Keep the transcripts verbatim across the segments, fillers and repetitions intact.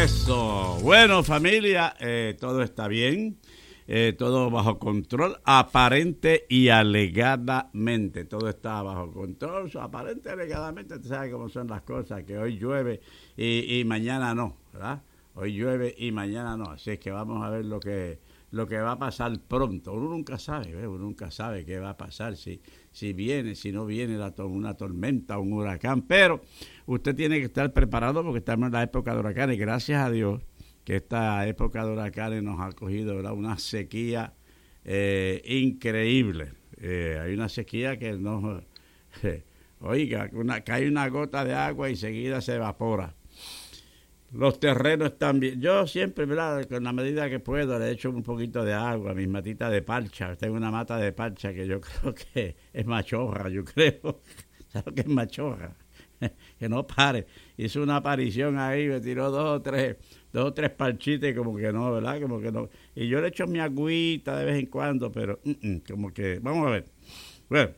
Eso. Bueno, familia, eh, todo está bien, eh, todo bajo control, aparente y alegadamente. Todo está bajo control, aparente y alegadamente. Tú sabes cómo son las cosas, que hoy llueve y, y mañana no, ¿verdad? Hoy llueve y mañana no. Así es que vamos a ver lo que lo que va a pasar pronto. Uno nunca sabe, ¿ves? Uno nunca sabe qué va a pasar, si, si viene, si no viene la to- una tormenta, un huracán. Pero usted tiene que estar preparado porque estamos en la época de huracanes. Gracias a Dios que esta época de huracanes nos ha cogido, ¿verdad?, una sequía eh, increíble. Eh, hay una sequía que nos... Eh, oiga, una, cae una gota de agua y enseguida se evapora. Los terrenos están bien. Yo siempre, ¿verdad?, con la medida que puedo, le echo un poquito de agua a mis matitas de parcha. Tengo una mata de parcha que yo creo que es machorra, yo creo. ¿Sabes lo que es machorra? Que no pare. Hizo una aparición ahí, me tiró dos o tres, dos o tres parchitas y como que no, ¿verdad? Como que no. Y yo le echo mi agüita de vez en cuando, pero uh -uh, como que, vamos a ver. Bueno,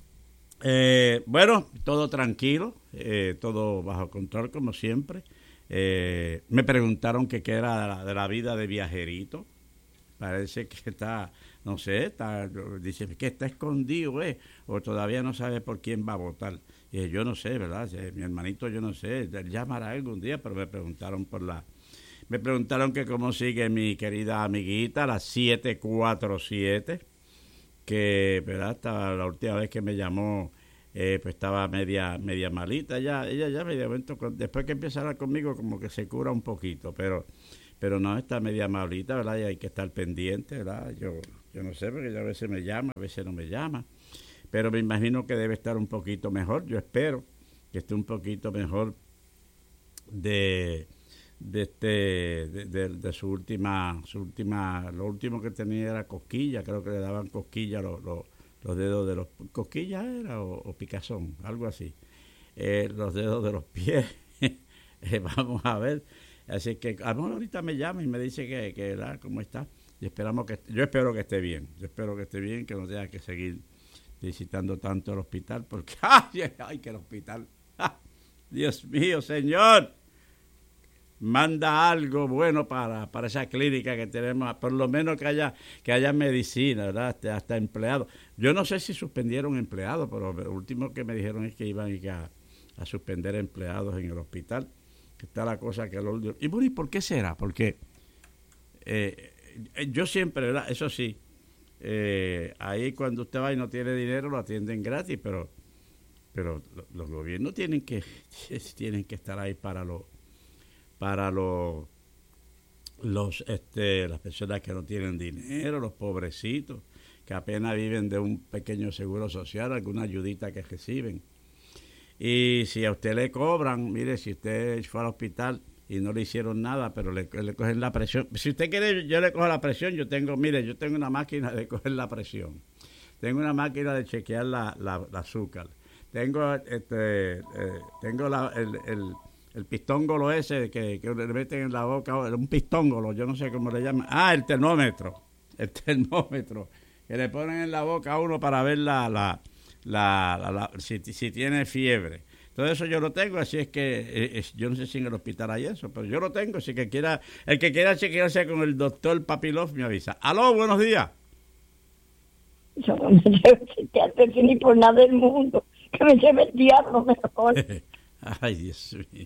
eh, bueno, todo tranquilo, eh, todo bajo control como siempre. Eh, me preguntaron que qué era de la, de la vida de viajerito. Parece que está, no sé, está, dice que está escondido, ¿eh? O todavía no sabe por quién va a votar. Y dije, yo no sé, ¿verdad? Mi hermanito, yo no sé, él llamará algún día, pero me preguntaron por la, me preguntaron que cómo sigue mi querida amiguita, la siete cuatro siete, que, ¿verdad? Hasta la última vez que me llamó, Eh, pues estaba media media malita ya, ella ya mediamente, después que empieza a hablar conmigo como que se cura un poquito, pero pero no, está media malita, ¿verdad? Y hay que estar pendiente, ¿verdad? Yo yo no sé, porque ella a veces me llama, a veces no me llama, pero me imagino que debe estar un poquito mejor. Yo espero que esté un poquito mejor de de este de, de, de su última su última lo último que tenía era cosquilla, creo que le daban cosquilla los los los dedos de los... ¿Cosquillas era o, o picazón? Algo así. Eh, los dedos de los pies. eh, vamos a ver. Así que a lo mejor ahorita me llama y me dice que, que ¿verdad?, cómo está. Y esperamos que... Yo espero que esté bien. Yo espero que esté bien, que no tenga que seguir visitando tanto el hospital, porque... ¡Ay, ay, que el hospital! ¡Ah! Dios mío, Señor, manda algo bueno para, para esa clínica que tenemos, por lo menos que haya que haya medicina, ¿verdad? Hasta, hasta empleados. Yo no sé si suspendieron empleados, pero lo último que me dijeron es que iban a, a suspender empleados en el hospital. Que está la cosa que lo... Y bueno, ¿y por qué será? Porque eh, yo siempre, ¿verdad?, eso sí, eh, ahí cuando usted va y no tiene dinero lo atienden gratis, pero pero los gobiernos tienen que tienen que estar ahí para los para los, los este, las personas que no tienen dinero, los pobrecitos, que apenas viven de un pequeño seguro social, alguna ayudita que reciben. Y si a usted le cobran, mire, si usted fue al hospital y no le hicieron nada, pero le, le cogen la presión. Si usted quiere, yo le cojo la presión, yo tengo, mire, yo tengo una máquina de coger la presión. Tengo una máquina de chequear la, la, la azúcar. Tengo, este, eh, tengo la, el... el el pistóngolo ese que, que le meten en la boca, un pistóngolo, yo no sé cómo le llaman. Ah, el termómetro, el termómetro, que le ponen en la boca a uno para ver la, la, la, la, la si, si tiene fiebre. Todo eso yo lo tengo, así es que eh, es, yo no sé si en el hospital hay eso, pero yo lo tengo, así que quiera, el que quiera chequearse con el doctor Papilov me avisa. Aló, buenos días. Yo no me llevo chequearte ni por nada del mundo, que me lleve el diablo mejor. Ay, Dios mío.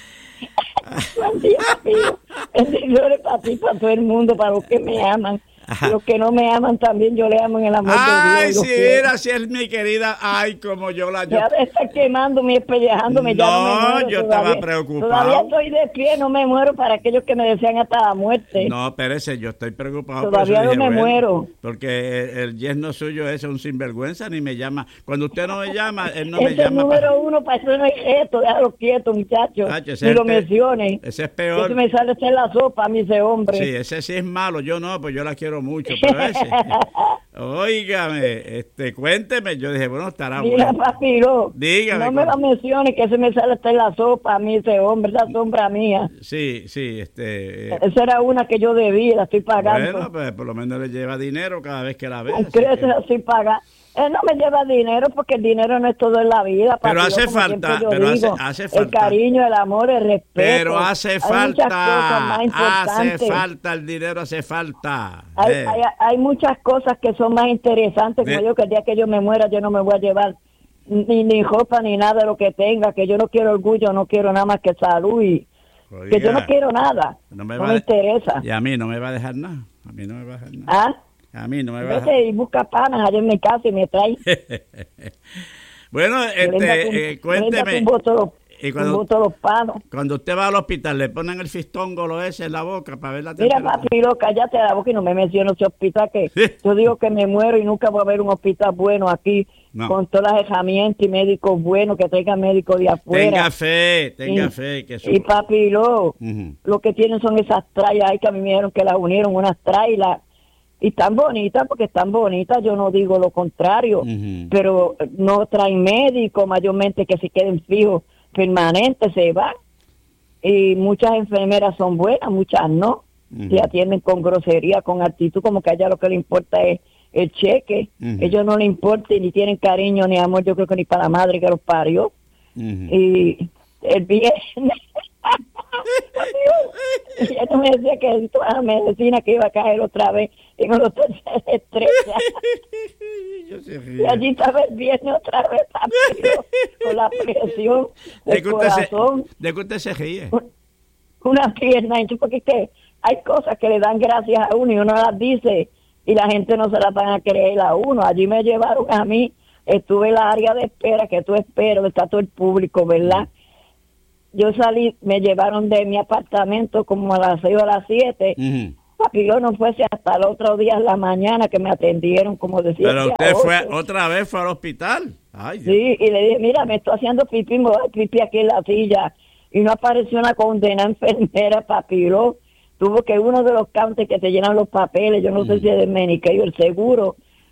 Buen día, amigo. Bendiciones para ti, para todo el mundo, para los que me aman. Ajá. Los que no me aman también, yo le amo en el amor ay, de Dios. Ay, sí, era, sí es mi querida. Ay, como yo la... Yo... Ya de estar quemándome y espellejándome, no, ya no me muero. yo todavía, estaba preocupado. Todavía estoy de pie, no me muero para aquellos que me desean hasta la muerte. No, espérese, yo estoy preocupado. Todavía por eso no dije, me bueno, muero. Porque el, el yerno suyo es un sinvergüenza, ni me llama. Cuando usted no me llama, él no me ese llama. Es número para... uno, para eso no hay esto, déjalo quieto, muchachos. Ah, ni lo pe... mencionen. Ese es peor. Ese me sale hacer la sopa a mí, ese hombre. Sí, ese sí es malo, yo no, pues yo la quiero mucho, pero ese... Óigame, este, cuénteme. Yo dije, bueno, estará Mira, bueno. Papiro, dígame. No me la menciones, que ese me sale hasta en la sopa a mí, ese hombre, esa sombra mía. Sí, sí, este... Eh, esa era una que yo debía, la estoy pagando. Bueno, pues por lo menos le lleva dinero cada vez que la ve. ¿Crees que la estoy pagando? Él no me lleva dinero porque el dinero no es todo en la vida. Pero papi, hace falta, pero digo, hace, hace falta. El cariño, el amor, el respeto. Pero hace hay falta, hace importantes. falta, el dinero hace falta. Hay, eh. hay, hay muchas cosas que son más interesantes. Como De... yo, que el día que yo me muera, yo no me voy a llevar ni, ni ropa ni nada de lo que tenga, que yo no quiero orgullo, no quiero nada más que salud y Oiga, que yo no quiero nada. No me, no me interesa. Y a mí no me va a dejar nada. A mí no me va a dejar nada. ¿Ah? A mí no me va a dejar. Y busca panas allá en mi casa y me trae. Bueno, este, eh, cuénteme. Y cuando, los panos. Cuando usted va al hospital, ¿le ponen el fistóngolo ese en la boca para ver la temperatura? Mira, papi, lo, cállate la boca y no me menciones ese hospital que yo digo que me muero y nunca voy a ver un hospital bueno aquí, no. Con todas las herramientas y médicos buenos, que traigan médicos de afuera. Tenga fe, tenga y, fe. Que eso... Y papi, lo, uh-huh. lo que tienen son esas trailas ahí que a mí me dijeron que las unieron, unas trailas. Y tan bonitas, porque están bonitas, yo no digo lo contrario, uh-huh. pero no traen médicos, mayormente que se queden fijos, permanentes, se van. Y muchas enfermeras son buenas, muchas no. Uh-huh. Se atienden con grosería, con actitud, como que a ella lo que le importa es el cheque. Uh-huh. Ellos no les importa ni tienen cariño ni amor, yo creo que ni para la madre que los parió. Uh-huh. Y el viernes... Y ella me decía que toda la medicina que iba a caer otra vez en el hotel se estrella. Y allí estaba el viernes otra vez, papi, con la presión del de corazón. Se, de que usted se ríe. Una pierna, porque es que hay cosas que le dan gracias a uno y uno las dice y la gente no se las van a creer a uno. Allí me llevaron a mí, estuve en la área de espera, que tú esperas, está todo el público, ¿verdad? Yo salí, me llevaron de mi apartamento como a las seis o a las siete. Uh-huh. Papi, yo no fuese hasta el otro día en la mañana que me atendieron, como decía. Pero usted fue, otra vez fue al hospital. Ay, Dios. Sí, y le dije, mira, me estoy haciendo pipí, me voy a pipí aquí en la silla. Y no apareció una condena enfermera, papi. Lo, tuvo que uno de los counters que te llenan los papeles, yo no uh-huh. sé si es de Medicaid o el seguro,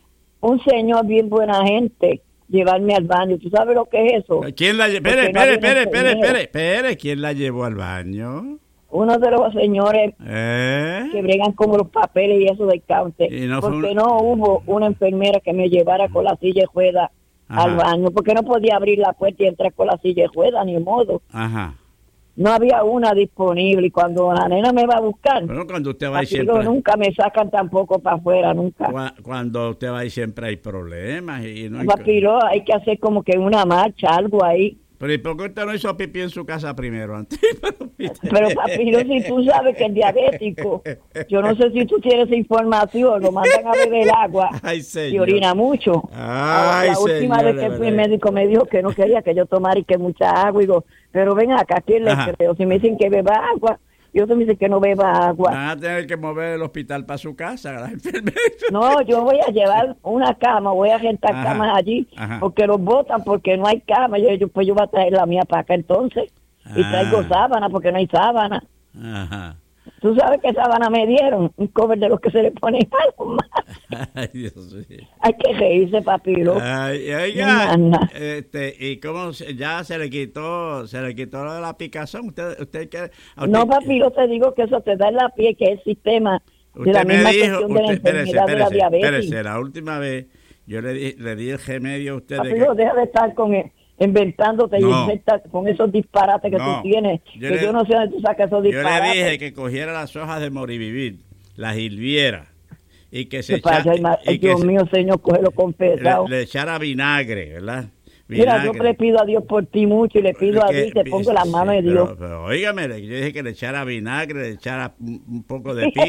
un señor bien buena gente, llevarme al baño. ¿Tú sabes lo que es eso? ¿Quién la llevó? Espere, espere, espere, espere, espere, espere. ¿Quién la llevó al baño? Uno de los señores ¿Eh? que bregan como los papeles y eso del counter. No porque un... no hubo una enfermera que me llevara con la silla de ruedas al baño, porque no podía abrir la puerta y entrar con la silla de ruedas, ni modo. Ajá. No había una disponible y cuando la nena me va a buscar, bueno, cuando usted va y siempre nunca me sacan tampoco para afuera, nunca. Cuando usted va y siempre hay problemas y no hay... Papiro, hay que hacer como que una marcha, algo ahí. Pero ¿y por qué usted no hizo pipí en su casa primero antes? Pero Papiro, si tú sabes que el diabético, yo no sé si tú tienes esa información, lo mandan a beber agua Ay, y orina mucho. Ay, la última señor, vez que fui, el médico me dijo que no quería que yo tomara y que mucha agua. Y digo, pero ven acá, ¿quién le creo? Si me dicen que beba agua, y otros me dicen que no beba agua. Van a tener que mover el hospital para su casa, las enfermeras. No, yo voy a llevar una cama, voy a rentar ajá, camas allí, ajá. porque los botan porque no hay cama. Yo, yo pues yo voy a traer la mía para acá entonces. Y ah. traigo sábana porque no hay sábana. Ajá. Tú sabes qué sábana me dieron, un cover de los que se le ponen algo más. Ay, Dios mío. Hay que reírse, papiro. Ay, oiga, este, y cómo ya se le quitó, se le quitó lo de la picazón. Usted, usted que usted, no, papiro, te digo que eso te da en la piel, que es el sistema de la misma cuestión de la enfermedad de la diabetes. Espérese, la última vez yo le di, le di el remedio a usted. Papiro, de que... deja de estar con él. Inventándote no. y inventas con esos disparates que no. tú tienes, yo que le, yo no sé dónde tú sacas esos disparates. Yo le dije que cogiera las hojas de morivivir, las hirviera y que se echara... Dios que mío, se, señor, cógelo confesado. Le, le echara vinagre, ¿verdad? Vinagre. Mira, yo le pido a Dios por ti mucho y le pido que, a Dios, te pongo la mano sí, de Dios. Pero, pero óigame, yo dije que le echara vinagre, le echara un, un poco de pique.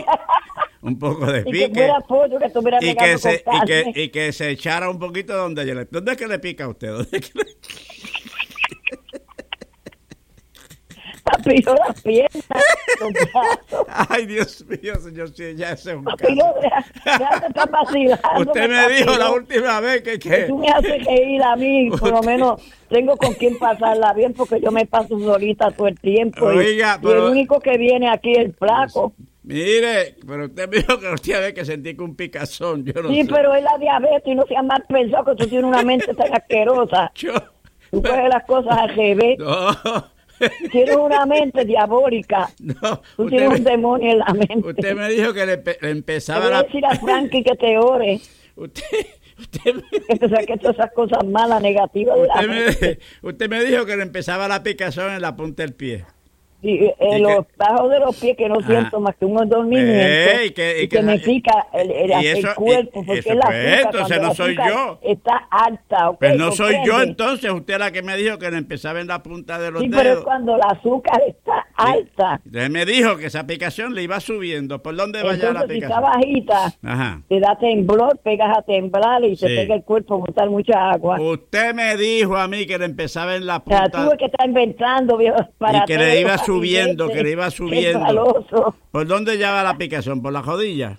Un poco de pique. Y que fuera pollo, que estuviera y que, se, y, que, y que se echara un poquito donde yo le... ¿Dónde es que le pica a usted? ¿Dónde es que le... Papiro, las piernas, los brazos. Ay, Dios mío, señor, sí, ya ese es un Papiro, ya, ya te está vacilando. Usted me papiro. dijo la última vez que... que... Tú me haces reír a mí, por lo menos tengo con quién pasarla bien, porque yo me paso solita todo el tiempo. Oiga, y, pero... y el único que viene aquí es el flaco. Mire, pero usted me dijo que la última vez que sentí que un picazón, yo no sí, sé. pero es la diabetes y no seas mal pensado que tú tienes una mente tan asquerosa. Yo... Tú coges las cosas al revés. No... Tienes una mente diabólica. No, tú tienes me, un demonio en la mente. Usted me dijo que le, le empezaba te voy a decir a Frankie que te ore. Usted, usted me, o sea, que todas esas cosas malas, negativas. Usted me, usted me dijo que le empezaba la picazón en la punta del pie. Sí, en los bajos de los pies, que no Ajá. siento más que un dormimiento, Eh, y que, y y que que- me pica el, el, y el eso- cuerpo, y- porque eso, es la pues, azúcar, entonces cuando no la soy azúcar yo. está alta, ¿ok? Pues no soy yo, ¿comprende? entonces usted es la que me dijo que le empezaba en la punta de los Sí, pero es dedos. cuando la azúcar está alta. Entonces me dijo que esa picación le iba subiendo. ¿Por dónde va ya la Entonces, si está picación? bajita, Ajá. te da temblor, pegas a temblar y te Sí. pega el cuerpo, botar mucha agua. Usted me dijo a mí que le empezaba en la O sea, punta tuve que estar inventando, viejo, para y que le iba subiendo, que le iba subiendo. ¿Por dónde ya va la picación? ¿Por la rodilla?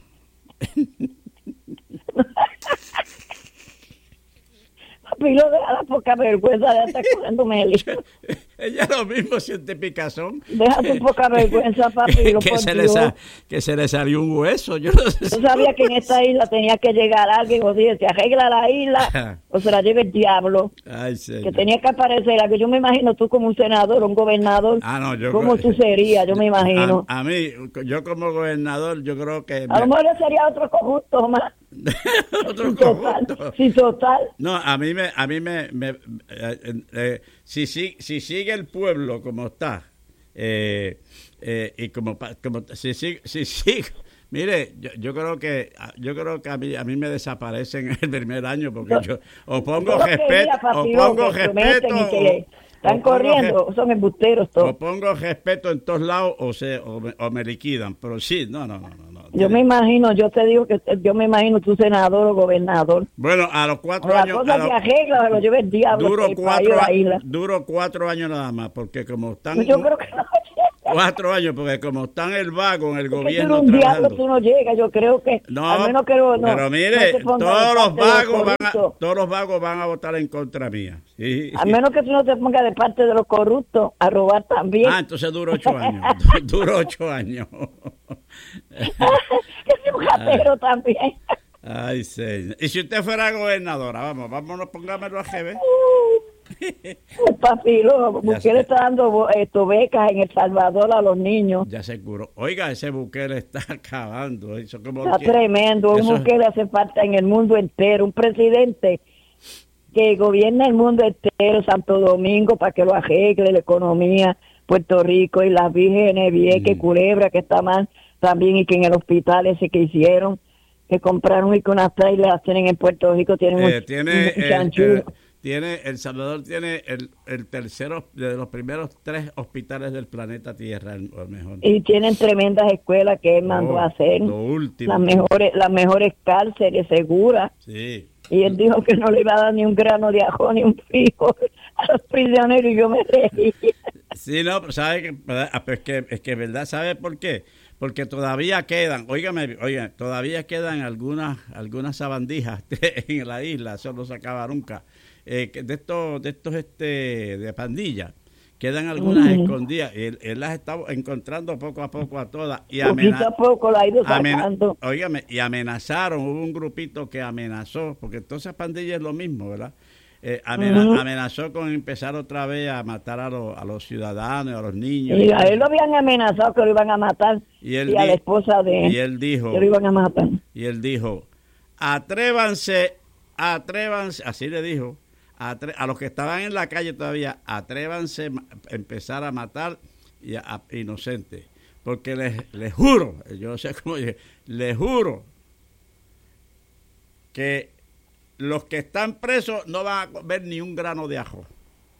Papi, no deja la poca vergüenza de estar cogiendo Meli. Ella lo mismo siente picazón. Deja tu poca vergüenza, papi. que, por se le Dios. sa- que se le salió un hueso. Yo no sé. Yo sabía que en esta isla tenía que llegar alguien, o sea, se arregla la isla o se la lleva el diablo. Ay, señor. Que tenía que aparecer algo. Yo me imagino tú como un senador, un gobernador. Ah, no, yo ¿Cómo creo- tú serías? Yo me imagino. A, a mí, yo como gobernador, yo creo que... A lo mejor yo sería otro corrupto más. Otro Sí, total. corrupto. Sí, total. No, a mí me, a mí me, me- eh, eh, eh, si, si, si sigue el pueblo como está, eh, eh, y como, pa- como si sigue, si sigue, mire, yo, yo creo que, yo creo que a mí, a mí me desaparecen en el primer año porque No. yo o pongo Todos los que respeto, digan, o papi, pongo que prometen respeto, y que le están o pongo corriendo, son embusteros o todos. pongo respeto en todos lados o se o me, o me liquidan, pero sí, no, no, no, no. no. Yo me imagino, yo te digo que yo me imagino tú senador o gobernador. Bueno, a los cuatro La años, cosa a los- se arregla, se lo lleva el diablo. duro el país, cuatro, la a- isla. duro cuatro años nada más, porque como están Yo creo que no llega. cuatro años, porque como están el vago en el Es que tú gobierno eres un diablo, trabajando. tú no llegas, yo creo que No, al menos que no, no, pero mire, no te pongas todos de los parte de los vagos van a, corruptos. todos los vagos van a votar en contra mía. Sí. Al menos que tú no te pongas de parte de los corruptos a robar también. Ah, entonces dura ocho años. Dura ocho años. Que es un jatero también. Ay, señor. Y si usted fuera gobernadora, vamos, vámonos, pongámoslo a G B. Papi, lo, Bukele sé. está dando esto, becas en El Salvador a los niños. Ya se curó. Oiga, ese Bukele está acabando. Eso como Está que- tremendo. Un eso- Bukele hace falta en el mundo entero. Un presidente que gobierna el mundo entero, Santo Domingo, para que lo arregle la economía, Puerto Rico y las vírgenes, Vieques, Mm. Culebra, que está mal también, y que en el hospital ese que hicieron, que compraron y que unas trailers las tienen en Puerto Rico, tienen Eh, un, tiene, un el, chanchullo. el- tiene El Salvador tiene el, el tercero de los primeros tres hospitales del planeta Tierra, el, el mejor. Y tienen tremendas escuelas que él mandó Oh, a hacer, lo último. las mejores, las mejores cárceles seguras. Sí. Y él dijo que no le iba a dar ni un grano de ajo ni un frijol a los prisioneros, y yo me reí. Sí, no, pero sabe que, ah, pues que es que verdad, ¿sabe por qué? Porque todavía quedan, óigame, oigan, todavía quedan algunas algunas sabandijas en la isla, eso no se acaba nunca. Eh, que de estos de estos este de pandillas, quedan algunas Ujú. escondidas y él, él las está encontrando poco a poco a todas y Poquito amena- a poco la ha ido amena- sacando. óigame, y amenazaron, hubo un grupito que amenazó, porque entonces pandillas es lo mismo, ¿verdad? Eh, amena- Ujú. Amenazó con empezar otra vez a matar a, los- a los ciudadanos, a los niños. Y a él lo habían amenazado que lo iban a matar, Y y, él a la di- esposa de él, y él dijo, que lo iban a matar. y él dijo, atrévanse, atrévanse, así le dijo, atre- a los que estaban en la calle todavía, atrévanse a empezar a matar y a, a inocentes, porque les, les juro, yo no sé cómo dije, les juro que los que están presos no van a ver ni un grano de ajo.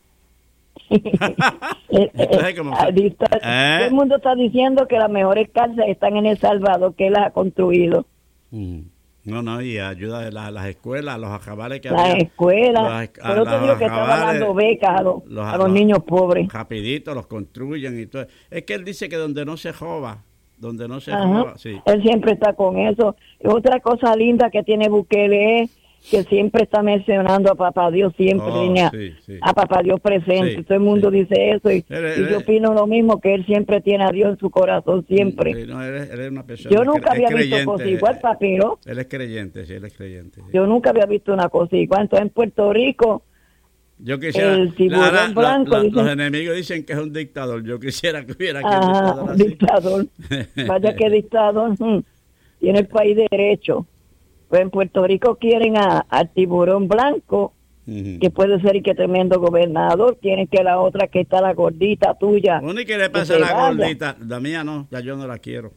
Eh, Entonces, eh, como- ah, dice- ¿Eh? Todo el mundo está diciendo que las mejores cárceles están en El Salvador, que él las ha construido. Mm. No, no, y ayuda de la- las escuelas, los acabales que Las había. escuelas. Los ac- Por eso los digo que estaba arrabales, dando becas a los, los- a los los- niños pobres. Rapidito los construyen y todo. Es que él dice que donde no se joba, donde no se Ajá. joba, sí. Él siempre está con eso. Y otra cosa linda que tiene Bukele es que siempre está mencionando a Papá Dios, siempre Oh, tiene a, sí, sí. a Papá Dios presente. Sí, Todo el mundo sí. dice eso, y, Él es- y él yo es- opino lo mismo, que él siempre tiene a Dios en su corazón, siempre. Sí, no, él, es, él es una persona. Yo es nunca cre- había es visto creyente, cosas igual, eh, papi, ¿no? Él es creyente, sí, él es creyente. sí. Yo nunca había visto una cosa igual. Entonces en Puerto Rico, Yo quisiera. el tiburón la- la- blanco, la- dicen- los enemigos dicen que es un dictador. Yo quisiera que hubiera aquí un ah, dictador así. dictador, vaya que dictador, mm, tiene el país de derecho. Pues en Puerto Rico quieren a, al tiburón blanco, uh-huh. que puede ser y que tremendo gobernador. Quieren que la otra que está la gordita tuya. Bueno, ¿y qué le pasa a la vaya. gordita? La mía no, ya yo no la quiero.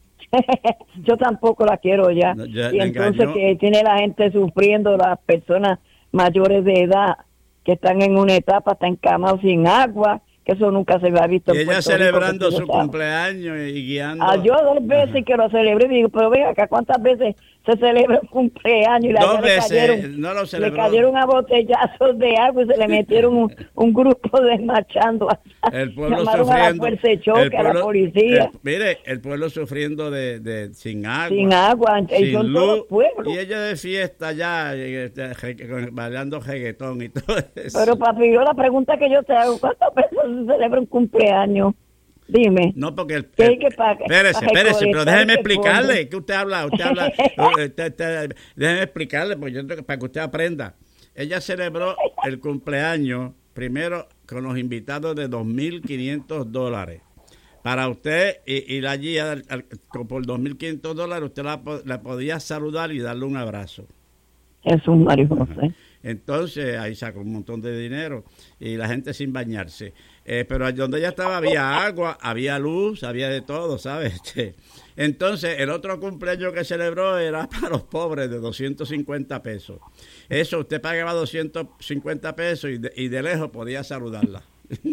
Yo tampoco la quiero ya. No, ya y entonces engañó. Que tiene la gente sufriendo, las personas mayores de edad que están en una etapa, están encamados sin agua, que eso nunca se había visto. Y en ella Puerto celebrando Rico, su cumpleaños y guiando. Ah, yo dos veces Ajá. que lo celebré, digo, pero venga acá, ¿cuántas veces se celebra un cumpleaños? Y la dos veces, le cayeron, no lo celebró. Le cayeron a botellazos de agua y se le metieron un, un grupo desmachando. El pueblo Llamaron sufriendo. A la fuerza de choque, pueblo, a la policía. El, mire, el pueblo sufriendo de, de sin agua. Sin agua, sin y son luz, todos pueblos. Y ella de fiesta ya, bailando reggaetón y todo eso. Pero papi, yo la pregunta que yo te hago, ¿cuántas veces se celebra un cumpleaños? Dime. No, porque el, el, el pa, espérese, espérese, pero déjeme explicarle que usted habla, usted habla, usted, usted, déjeme explicarle, porque yo, para que usted aprenda. Ella celebró el cumpleaños primero con los invitados de dos mil quinientos dólares. Para usted y, y allí al, al, por dos mil quinientos dólares usted la, la podía saludar y darle un abrazo. Es un Mario José. Entonces ahí sacó un montón de dinero y la gente sin bañarse. Eh, pero donde ella estaba había agua, había luz, había de todo, ¿sabes? Entonces el otro cumpleaños que celebró era para los pobres de doscientos cincuenta pesos. Eso, usted pagaba doscientos cincuenta pesos y de, y de lejos podía saludarla.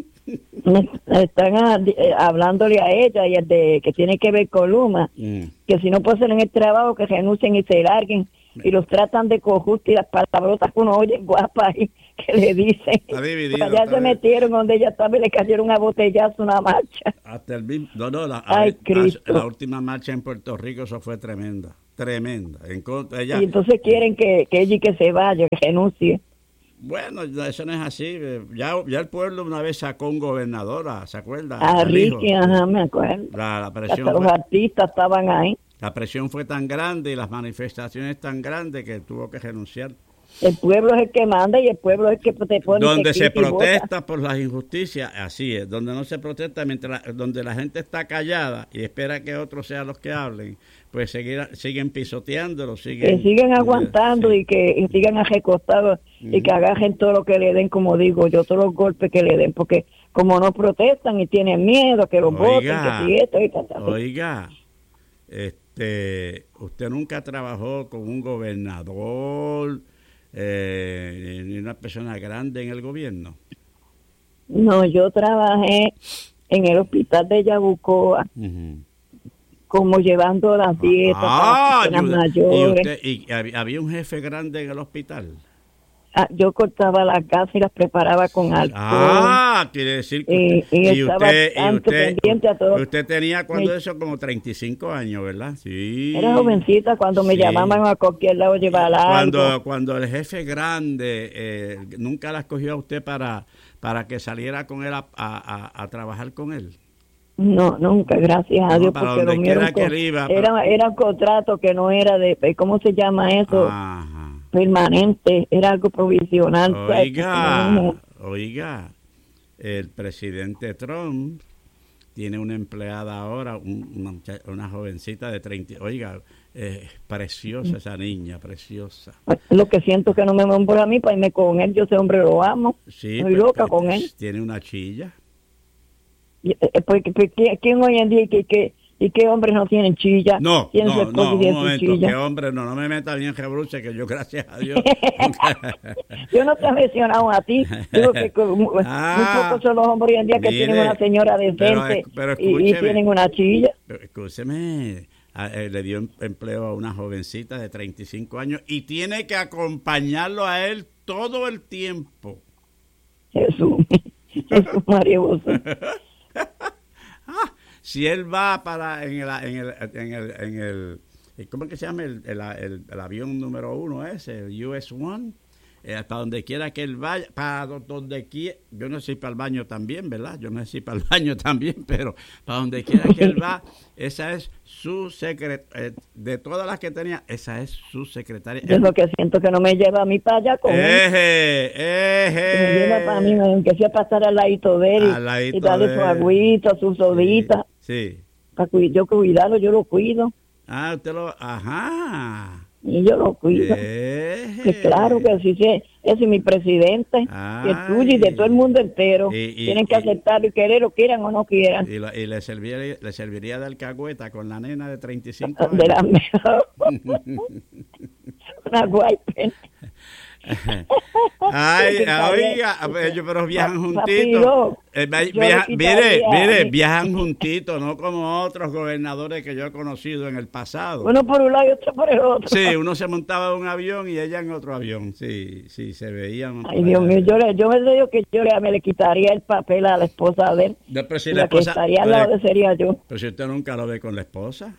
Están a, eh, hablándole a ella y el de que tiene que ver con Luma, mm. que si no pueden hacer en el trabajo que renuncien y se larguen. Y los tratan de cojusta y las palabrotas que uno oye guapas y que le dicen. Está dividido, allá está se metieron donde ella estaba y le cayeron a botellazo una marcha. Hasta el mismo, no, no, la, Ay, a, la última marcha en Puerto Rico, eso fue tremenda, tremenda. En contra, ella, y entonces quieren que, que ella y que se vaya, que renuncie. Bueno, eso no es así. Ya, ya el pueblo una vez sacó un gobernador, ¿se acuerda? Ah, Ricky, ajá, me acuerdo. La, la presión Hasta los fue, artistas estaban ahí. La presión fue tan grande y las manifestaciones tan grandes que tuvo que renunciar. El pueblo es el que manda y el pueblo es el que te pone. Donde se protesta por las injusticias, así es. Donde no se protesta, mientras la, donde la gente está callada y espera que otros sean los que hablen, pues seguir, siguen pisoteándolo, siguen. Que sigan aguantando sí. y que y sigan recostados uh-huh. y que agajen todo lo que le den, como digo yo, todos los golpes que le den, porque como no protestan y tienen miedo que los voten, que si esto y tal, tal. Oiga, este, usted nunca trabajó con un gobernador eh, ni una persona grande en el gobierno. No, yo trabajé en el hospital de Yabucoa, uh-huh. como llevando las dietas ah, para las mayores. ¿Y, usted, ¿Y había un jefe grande en el hospital? Ah, yo cortaba las gasas y las preparaba con alcohol. Ah, quiere decir que usted, y, y, y usted, y usted, pendiente a todo. Usted tenía cuando eso como treinta y cinco años, ¿verdad? Sí. Era jovencita cuando me sí. llamaban a cualquier lado llevar algo. Cuando cuando el jefe grande eh, nunca la escogió a usted para para que saliera con él a, a, a trabajar con él. No, nunca, gracias a no, Dios, porque lo mío era, con, iba, era, pero... era un contrato que no era de, ¿cómo se llama eso? Ajá. Permanente, era algo provisional. Oiga, oiga, el presidente Trump tiene una empleada ahora, un, una, una jovencita de treinta, oiga, eh, preciosa esa niña, preciosa. Lo que siento que no me nombra a mí para irme con él, yo ese hombre lo amo, sí, estoy loca con él. Tiene una chilla. Pues, ¿quién hoy en día que, que ¿y qué hombres no tienen chilla? No, no, no, un momento, qué hombre, no, no me meta bien Gebruce, que yo gracias a Dios. Yo no te he mencionado a ti, digo que ah, muy pocos son los hombres hoy en día que mire, tienen una señora decente pero, pero y, y tienen una chilla. Pero escúcheme, a, eh, le dio empleo a una jovencita de treinta y cinco años y tiene que acompañarlo a él todo el tiempo. Jesús, Jesús María José. ah, si él va para en el en el en el, en el ¿cómo es que se llama el, el, el, el avión número uno ese, el U S uno? Eh, para donde quiera que él vaya, para donde quiera, yo no sé si para el baño también, ¿verdad? Yo no sé si para el baño también, pero para donde quiera que él va, esa es su secretaria, eh, de todas las que tenía, esa es su secretaria. Yo es lo que siento que no me lleva a mí para allá con eje, él. Eje. Me lleva para mí, aunque sea pasar al ladito de él y, y darle su agüita, su sodita. Sí. sí. Para yo cuidarlo, yo lo cuido. Ah, usted lo, ajá. Y yo lo cuido. Eh. Que claro que sí, sí, ese es mi presidente, Ay. el tuyo y de todo el mundo entero. Y, y, Tienen que y, aceptarlo y quererlo, quieran o no quieran. Y, lo, y le, serviría, le serviría de alcahueta con la nena de treinta y cinco años. De la mejor. Una guaypen. Ay, oiga, pero viajan juntitos. Eh, viaja, mire, mire, viajan juntitos, no como otros gobernadores que yo he conocido en el pasado. Uno por un lado y otro por el otro. Sí, uno se montaba en un avión y ella en otro avión. Sí, sí, se veían. Ay, Dios mío, yo, le, yo me digo que yo le, me le quitaría el papel a la esposa de él. No, pero si la, la esposa, que estaría al lado de sería yo. Pero si usted nunca lo ve con la esposa.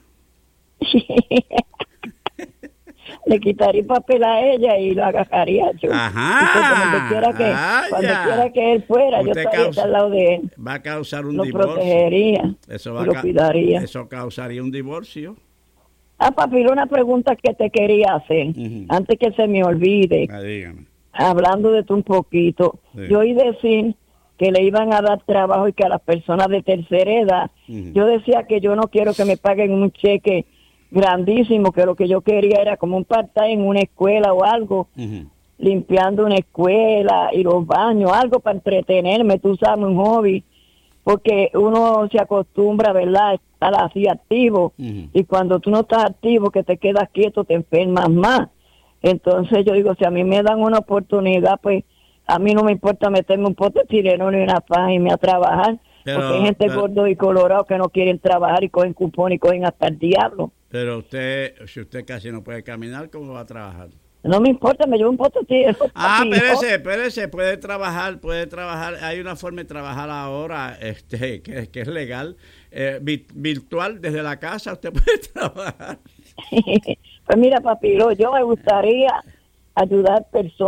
Le quitaría el papel a ella y lo agarraría yo. Ajá. Cuando quiera que, ah, cuando quiera que él fuera, yo estaría causa, al lado de él. Va a causar un lo divorcio. Lo protegería. Eso va y lo ca cuidaría. Eso causaría un divorcio. Ah, papi, una pregunta que te quería hacer, uh-huh. antes que se me olvide. Ah, dígame. Hablando de tú un poquito, sí. Yo oí decir que le iban a dar trabajo y que a las personas de tercera edad, uh-huh. Yo decía que yo no quiero que me paguen un cheque grandísimo, que lo que yo quería era como un part-time en una escuela o algo, uh-huh. Limpiando una escuela y los baños, algo para entretenerme, tú sabes, un hobby, porque uno se acostumbra, ¿verdad?, a estar así activo, uh-huh. Y cuando tú no estás activo, que te quedas quieto, te enfermas más. Entonces yo digo, si a mí me dan una oportunidad, pues a mí no me importa meterme un pote de tirerón y una paja y me a trabajar, pero, porque hay gente pero, gordo y colorado que no quieren trabajar y cogen cupón y cogen hasta el diablo. Pero usted, si usted casi no puede caminar, ¿cómo va a trabajar? No me importa, me llevo un pote de tirerón. Ah, espérese, espérese, puede trabajar, puede trabajar. Hay una forma de trabajar ahora, este, que, que es legal, eh, vi, virtual, desde la casa usted puede trabajar. Pues mira, papiro, yo me gustaría ayudar personas.